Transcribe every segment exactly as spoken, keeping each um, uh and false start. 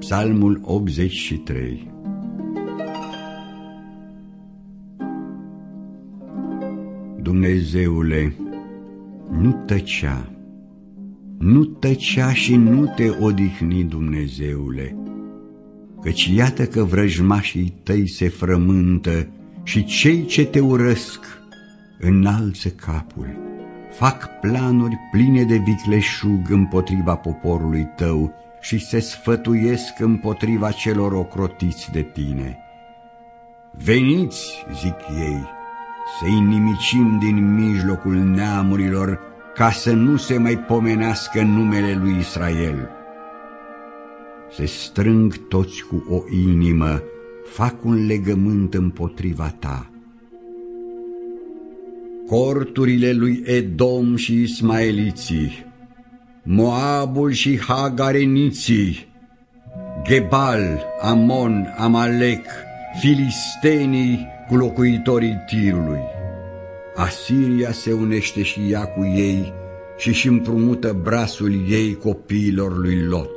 Psalmul optzeci și trei. Dumnezeule, nu tăcea, nu tăcea și nu te odihni, Dumnezeule, căci iată că vrăjmașii tăi se frământă și cei ce te urăsc înalță capul, fac planuri pline de vicleșug împotriva poporului tău și se sfătuiesc împotriva celor ocrotiți de tine. Veniți, zic ei, să-i nimicim din mijlocul neamurilor, ca să nu se mai pomenească numele lui Israel. Se strâng toți cu o inimă, fac un legământ împotriva ta. Corturile lui Edom și ismaeliții, Moabul și hagareniții, Gebal, Amon, Amalek, filistenii cu locuitorii Tirului. Asiria se unește și ea cu ei și-și împrumută brațul ei copiilor lui Lot.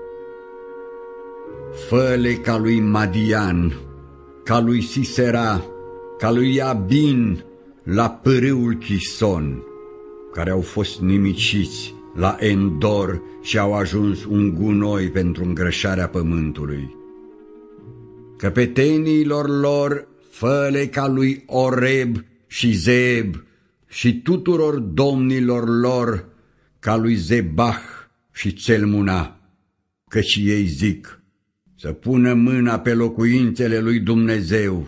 Fă-le ca lui Madian, ca lui Sisera, ca lui Abin, la pârâul Chison, care au fost nimiciți la Endor și au ajuns un gunoi pentru îngrășarea pământului. Căpeteniilor lor fă-le ca lui Oreb și Zeeb și tuturor domnilor lor ca lui Zebah și Țelmuna, căci ei zic să pună mâna pe locuințele lui Dumnezeu.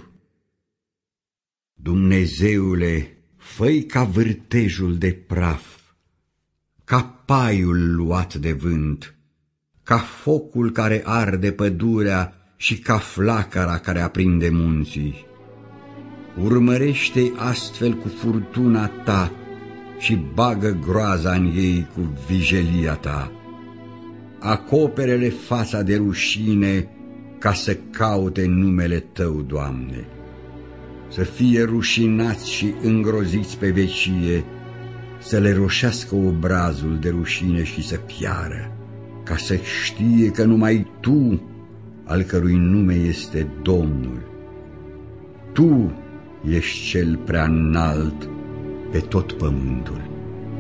Dumnezeule, fă-i ca vârtejul de praf, ca paiul luat de vânt, ca focul care arde pădurea și ca flacăra care aprinde munții. Urmărește-i astfel cu furtuna ta și bagă groaza în ei cu vijelia ta. Acopere-le fața de rușine ca să caute numele tău, Doamne. Să fie rușinați și îngroziți pe vecie, să le roșească obrazul de rușine și să piară, ca să știe că numai Tu, al cărui nume este Domnul, Tu ești cel prea înalt pe tot pământul.